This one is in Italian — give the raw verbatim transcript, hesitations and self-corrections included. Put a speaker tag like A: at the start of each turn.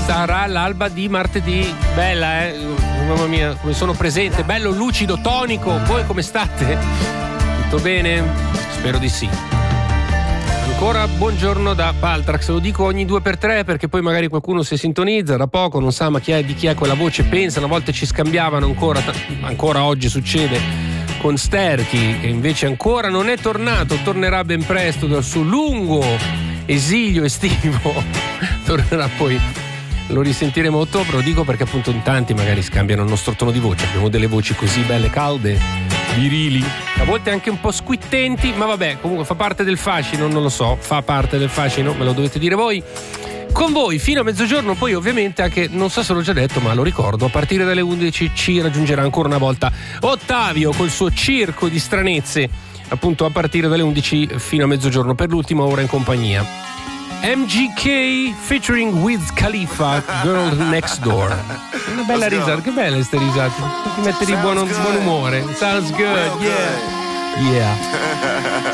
A: sarà l'alba di martedì. Bella, eh? Mamma mia, come sono presente, bello, lucido, tonico. Voi come state? Tutto bene? Spero di sì. Ancora buongiorno da Paltrax, lo dico ogni due per tre perché poi magari qualcuno si sintonizza da poco, non sa ma chi è, di chi è quella voce, pensa, una volta ci scambiavano ancora, ancora oggi succede con Sterchi, che invece ancora non è tornato, tornerà ben presto dal suo lungo esilio estivo, tornerà poi, lo risentiremo a ottobre, lo dico perché appunto in tanti magari scambiano il nostro tono di voce, abbiamo delle voci così belle, calde, virili, a volte anche un po' squittenti, ma vabbè, comunque fa parte del fascino, non lo so, fa parte del fascino, me lo dovete dire voi. Con voi fino a mezzogiorno, poi ovviamente anche, non so se l'ho già detto ma lo ricordo, a partire dalle undici ci raggiungerà ancora una volta Ottavio col suo circo di stranezze, appunto a partire dalle undici fino a mezzogiorno per l'ultima ora in compagnia. M G K featuring Wiz Khalifa, Girl Next Door. Una bella risata, che belle queste risate, ti mette di buon, buon umore. Sounds good, yeah. Yeah.